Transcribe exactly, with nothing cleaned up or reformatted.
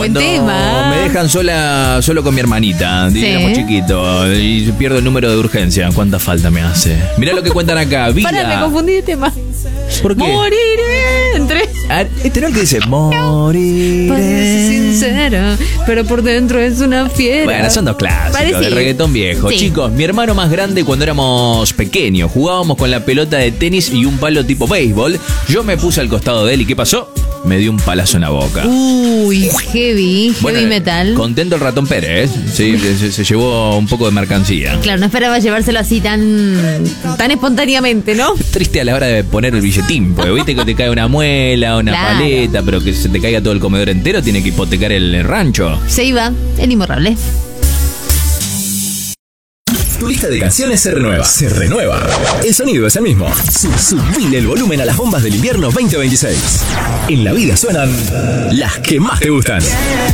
Buen Cuando tema. me dejan sola, solo con mi hermanita, Sí. éramos chiquitos, y pierdo el número de urgencia. ¿Cuánta falta me hace? Mirá lo que cuentan acá. Vida. Para, me confundí de tema. ¿Por qué? Moriré entre... Ah, este no es el que dice moriré. Parece sincera, pero por dentro es una fiera. Bueno, son dos clásicos Parece- de reggaetón viejo. Sí. Chicos, mi hermano más grande cuando éramos pequeños, jugábamos con la pelota de tenis y un palo tipo béisbol. Yo me puse al costado de él y ¿qué pasó? Me dio un palazo en la boca. Uy, heavy, heavy Bueno, metal. Contento el ratón Pérez, ¿eh? Sí, se, se llevó un poco de mercancía. Claro, no esperaba llevárselo así tan tan espontáneamente, ¿no? Triste a la hora de poner el billetín, porque viste que te cae una muela, una Claro. paleta, pero que se te caiga todo el comedor entero, tiene que hipotecar el rancho. Se iba, el imborrable. Tu lista de canciones se renueva. Se renueva. El sonido es el mismo. Sub- Subile el volumen a las bombas del invierno veinte veintiséis. En la vida suenan las que más te gustan.